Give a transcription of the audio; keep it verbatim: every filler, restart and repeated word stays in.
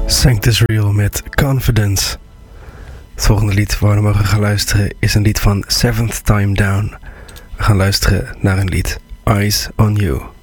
Sanctus Real met Confidence. Het volgende lied waar we mogen gaan luisteren is een lied van Seventh Time Down. We gaan luisteren naar een lied, Eyes on You.